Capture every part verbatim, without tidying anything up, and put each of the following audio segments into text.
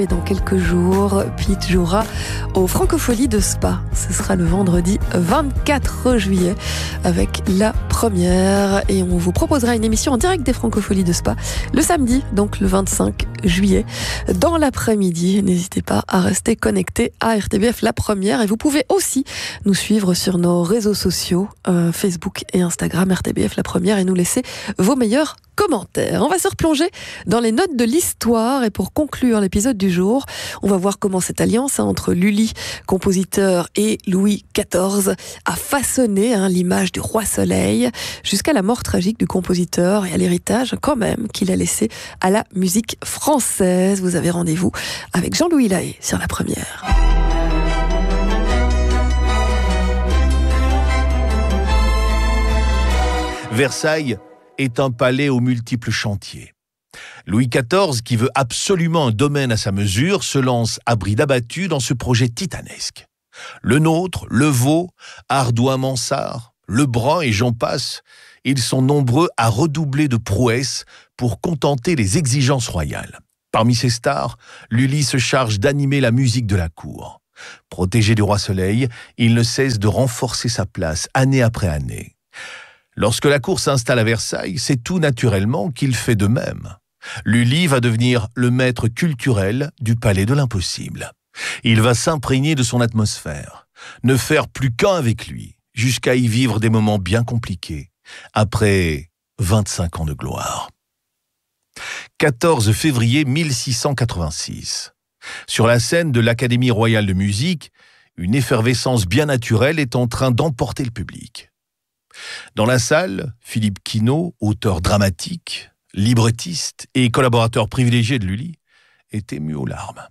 et dans quelques jours, Pete jouera au Francophonie de Spa. Ce sera le vendredi vingt-quatre juillet avec la première et on vous proposera une émission en direct des Francopholies de Spa le samedi, donc le vingt-cinq juillet, dans l'après-midi. N'hésitez pas à rester connecté à R T B F La Première et vous pouvez aussi nous suivre sur nos réseaux sociaux, euh, Facebook et Instagram R T B F La Première et nous laisser vos meilleurs commentaires. On va se replonger dans les notes de l'histoire et pour conclure l'épisode du jour, on va voir comment cette alliance hein, entre Lully, compositeur, et Louis quatorze a façonné hein, l'image du roi Soleil jusqu'à la mort tragique du compositeur et à l'héritage quand même qu'il a laissé à la musique française. Vous avez rendez-vous avec Jean-Louis Lahaye sur La Première. Versailles est un palais aux multiples chantiers. Louis quatorze, qui veut absolument un domaine à sa mesure, se lance à bride abattue dans ce projet titanesque. Le nôtre, le Vau, Ardouin-Mansart, Lebrun et j'en passe, ils sont nombreux à redoubler de prouesses pour contenter les exigences royales. Parmi ces stars, Lully se charge d'animer la musique de la cour. Protégé du roi Soleil, il ne cesse de renforcer sa place année après année. Lorsque la cour s'installe à Versailles, c'est tout naturellement qu'il fait de même. Lully va devenir le maître culturel du palais de l'impossible. Il va s'imprégner de son atmosphère, ne faire plus qu'un avec lui, jusqu'à y vivre des moments bien compliqués, après vingt-cinq ans de gloire. quatorze février mille six cent quatre-vingt-six. Sur la scène de l'Académie royale de musique, une effervescence bien naturelle est en train d'emporter le public. Dans la salle, Philippe Quinault, auteur dramatique, librettiste et collaborateur privilégié de Lully, est ému aux larmes.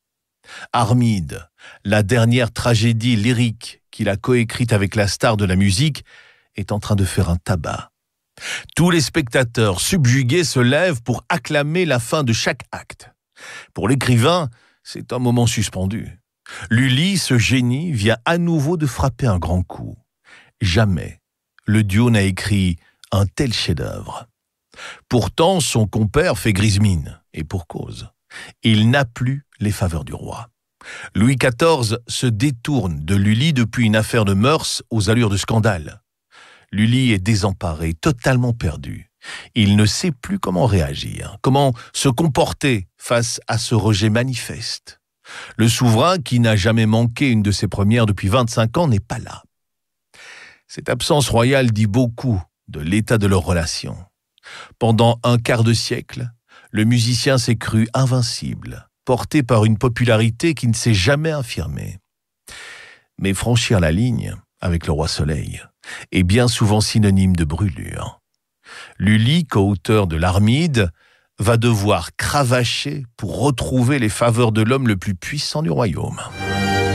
Armide, la dernière tragédie lyrique qu'il a coécrite avec la star de la musique, est en train de faire un tabac. Tous les spectateurs subjugués se lèvent pour acclamer la fin de chaque acte. Pour l'écrivain, c'est un moment suspendu. Lully, ce génie, vient à nouveau de frapper un grand coup. Jamais le duo n'a écrit un tel chef-d'œuvre. Pourtant, son compère fait grise mine, et pour cause. Il n'a plus les faveurs du roi. Louis quatorze se détourne de Lully depuis une affaire de mœurs aux allures de scandale. Lully est désemparé, totalement perdu. Il ne sait plus comment réagir, comment se comporter face à ce rejet manifeste. Le souverain, qui n'a jamais manqué une de ses premières depuis vingt-cinq ans, n'est pas là. Cette absence royale dit beaucoup de l'état de leur relation. Pendant un quart de siècle, le musicien s'est cru invincible, porté par une popularité qui ne s'est jamais infirmée. Mais franchir la ligne avec le roi Soleil est bien souvent synonyme de brûlure. Lully, co-auteur de l'Armide, va devoir cravacher pour retrouver les faveurs de l'homme le plus puissant du royaume.